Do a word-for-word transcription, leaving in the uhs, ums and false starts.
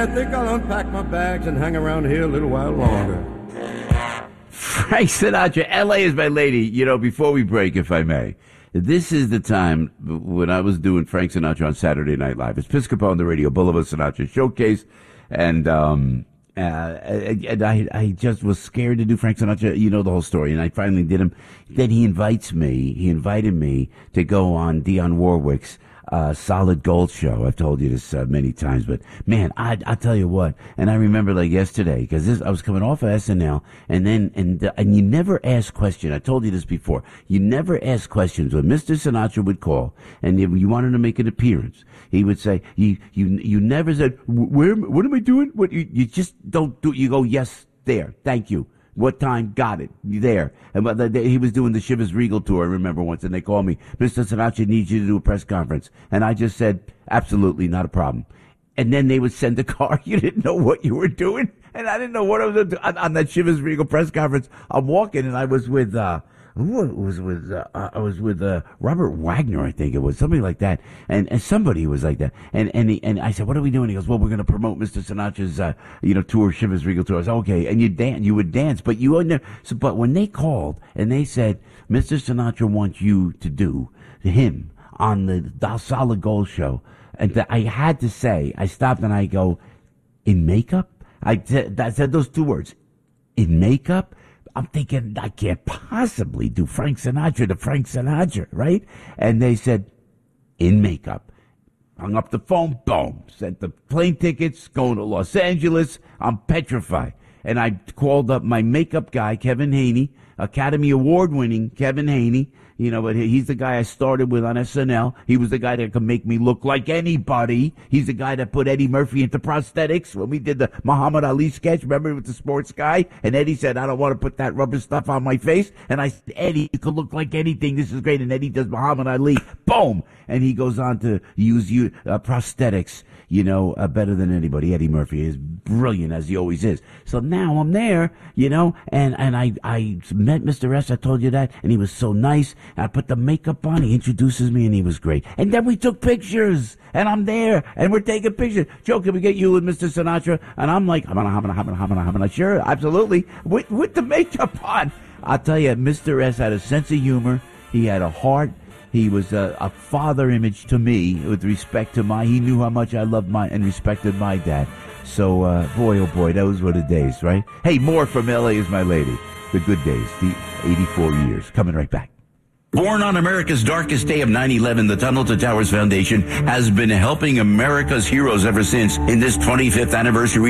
I think I'll unpack my bags and hang around here a little while longer. Frank Sinatra, L A is my lady. You know, before we break, if I may, this is the time when I was doing Frank Sinatra on Saturday Night Live. It's Piscopo on the radio, Boulevard Sinatra Showcase, and um, uh, and I I just was scared to do Frank Sinatra. You know the whole story, and I finally did him. Then he invites me. He invited me to go on Dionne Warwick's Uh, Solid Gold show. I've told you this uh, many times, but man, I I tell you what, and I remember like yesterday because this I was coming off of S N L, and then and uh, and you never ask questions. I told you this before. You never ask questions. When Mister Sinatra would call, and if you wanted to make an appearance, he would say, "You you you never said where? What am I doing? What you, you just don't do? You go yes there. Thank you." What time? Got it. You there. And but the, he was doing the Chivas Regal tour, I remember once, and they called me, Mister Sinatra needs you to do a press conference. And I just said, absolutely, not a problem. And then they would send a car. You didn't know what you were doing. And I didn't know what I was doing. On, on that Chivas Regal press conference, I'm walking, and I was with, uh, who was with, uh, I was with, uh, Robert Wagner, I think it was, somebody like that. And, and somebody was like that. And, and he, and I said, what are we doing? He goes, well, we're going to promote Mister Sinatra's, uh, you know, tour, Chivas Regal tour. I said, okay. And you dance, you would dance, but you wouldn't, so, but when they called and they said, Mister Sinatra wants you to do him on the, the Solid Gold show. And th- I had to say, I stopped and I go, in makeup? I, t- I said those two words, in makeup? I'm thinking, I can't possibly do Frank Sinatra to Frank Sinatra, right? And they said, in makeup. Hung up the phone, boom. Sent the plane tickets, going to Los Angeles. I'm petrified. And I called up my makeup guy, Kevin Haney, Academy Award-winning Kevin Haney. You know, but he's the guy I started with on S N L. He was the guy that could make me look like anybody. He's the guy that put Eddie Murphy into prosthetics when we did the Muhammad Ali sketch. Remember with the sports guy? And Eddie said, I don't want to put that rubber stuff on my face. And I said, Eddie, you could look like anything. This is great. And Eddie does Muhammad Ali. Boom. And he goes on to use you uh, prosthetics, you know, uh, better than anybody. Eddie Murphy is brilliant, as he always is. So now I'm there, you know, and, and I, I met Mister S. I told you that. And he was so nice. I put the makeup on. He introduces me, and he was great. And then we took pictures, and I'm there, and we're taking pictures. Joe, can we get you with Mister Sinatra? And I'm like, hamana, hamana, hamana, hamana, hamana. Sure, absolutely. With, with the makeup on. I'll tell you, Mister S had a sense of humor. He had a heart. He was a, a father image to me with respect to my, he knew how much I loved my and respected my dad. So, uh, boy, oh boy, those were the days, right? Hey, more from L A is my lady. The good days, the eighty-four years. Coming right back. Born on America's darkest day of nine eleven, the Tunnel to Towers Foundation has been helping America's heroes ever since. In this twenty-fifth anniversary